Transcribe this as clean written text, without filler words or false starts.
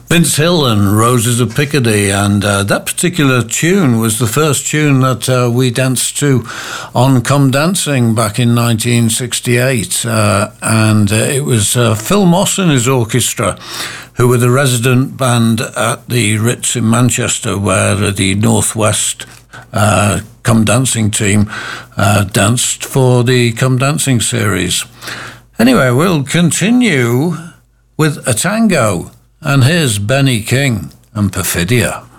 Vince Hill and Roses of Picardy, and that particular tune was the first tune that we danced to on Come Dancing back in 1968, and it was Phil Moss and his orchestra, who were the resident band at the Ritz in Manchester, where the Northwest Come Dancing team danced for the Come Dancing series. Anyway, we'll continue with a tango. And here's Benny King and Perfidia.